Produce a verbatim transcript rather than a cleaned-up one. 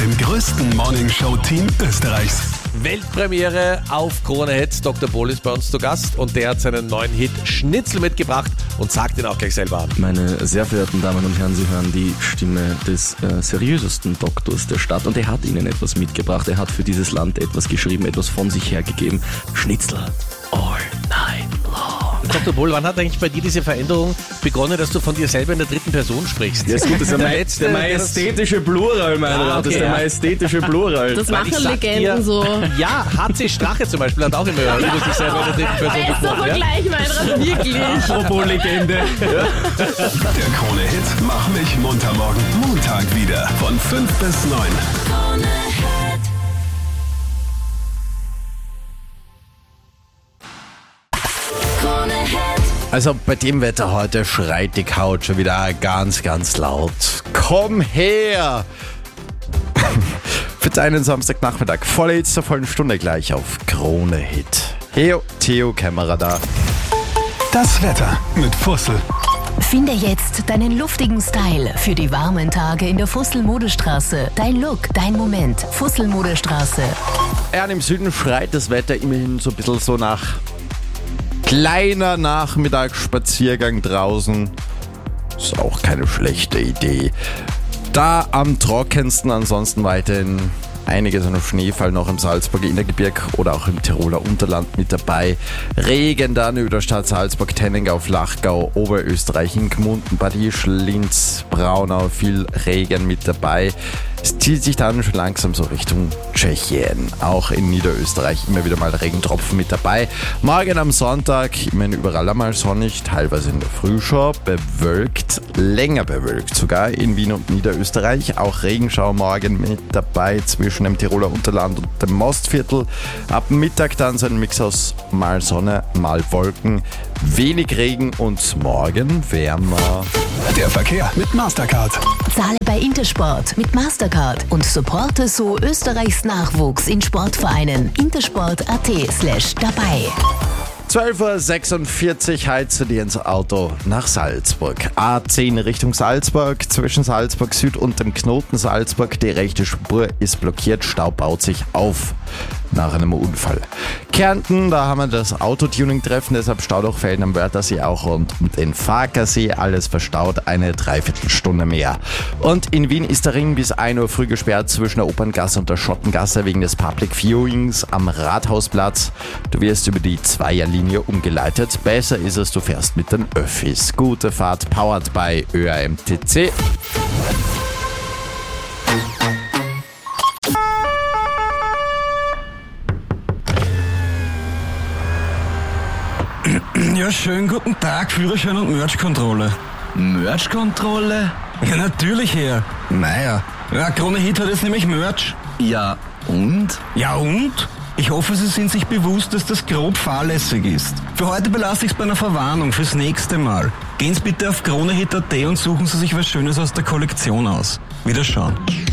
dem größten Morningshow-Team Österreichs. Weltpremiere auf Krone Hits. Doktor Bohl ist bei uns zu Gast und der hat seinen neuen Hit Schnitzel mitgebracht und sagt ihn auch gleich selber an. Meine sehr verehrten Damen und Herren, Sie hören die Stimme des äh, seriösesten Doktors der Stadt und er hat Ihnen etwas mitgebracht. Er hat für dieses Land etwas geschrieben, etwas von sich hergegeben. Schnitzel all night long. Doktor Bohl, wann hat eigentlich bei dir diese Veränderung begonnen, dass du von dir selber in der dritten Person sprichst? Ja, ist gut, das ist der, Der der, letzte, der majestätische Plural, mein Ah, Rat. Das ist okay, der ja. majestätische Plural. Das Weil ich machen sag Legenden dir, so. Ja, H C Strache zum Beispiel hat auch immer über sich selber in der dritten Person Bester gesprochen. Ja? Vergleich, mein wirklich. Apropos Legende. Der Krone-Hit Mach mich munter morgen Montag wieder von fünf bis neun. Also bei dem Wetter heute schreit die Couch schon wieder ganz, ganz laut. Komm her! Für deinen Samstagnachmittag. Volle Hits zur vollen Stunde gleich auf Krone Hit. Theo, Theo Kämmerer da. Das Wetter mit Fussel. Finde jetzt deinen luftigen Style für die warmen Tage in der Fussel-Modestraße. Dein Look, dein Moment. Fussel-Modestraße. Ja, im Süden schreit das Wetter immerhin so ein bisschen so nach kleiner Nachmittagsspaziergang draußen. Ist auch keine schlechte Idee. Da am trockensten, ansonsten weiterhin einiges an Schneefall noch im Salzburger Innergebirg oder auch im Tiroler Unterland mit dabei. Regen dann über der Stadt Salzburg, Tennengau, Flachgau, Oberösterreich, in Gmunden, Bad Ischl, Linz, Braunau, viel Regen mit dabei. Es zieht sich dann schon langsam so Richtung Tschechien. Auch in Niederösterreich immer wieder mal Regentropfen mit dabei. Morgen am Sonntag immerhin überall einmal sonnig, teilweise in der Früh schon bewölkt, länger bewölkt sogar in Wien und Niederösterreich. Auch Regenschau morgen mit dabei zwischen dem Tiroler Unterland und dem Mostviertel. Ab Mittag dann so ein Mix aus mal Sonne, mal Wolken, wenig Regen und morgen wärmer. Der Verkehr mit Mastercard. Zahle bei Intersport mit Mastercard und supporte so Österreichs Nachwuchs in Sportvereinen. intersport.at slash dabei. zwölf Uhr sechsundvierzig heizt du dir ins Auto nach Salzburg. A zehn Richtung Salzburg, zwischen Salzburg Süd und dem Knoten Salzburg. Die rechte Spur ist blockiert, Stau baut sich auf nach einem Unfall. Kärnten, da haben wir das Autotuning-Treffen, deshalb Staudachfelden am Wörthersee auch und um den Farkasee, alles verstaut, eine Dreiviertelstunde mehr. Und in Wien ist der Ring bis ein Uhr früh gesperrt zwischen der Operngasse und der Schottengasse wegen des Public Viewings am Rathausplatz. Du wirst über die Zweierlinie umgeleitet. Besser ist es, du fährst mit den Öffis. Gute Fahrt, powered by Ö A M T C. Ja, schönen guten Tag, Führerschein und Merch-Kontrolle. Merch-Kontrolle? Ja, natürlich, Herr. Naja, ja, Krone Hit hat jetzt nämlich Merch. Ja, und? Ja, und? Ich hoffe, Sie sind sich bewusst, dass das grob fahrlässig ist. Für heute belasse ich es bei einer Verwarnung fürs nächste Mal. Gehen Sie bitte auf kronehit punkt at und suchen Sie sich was Schönes aus der Kollektion aus. Wiederschauen.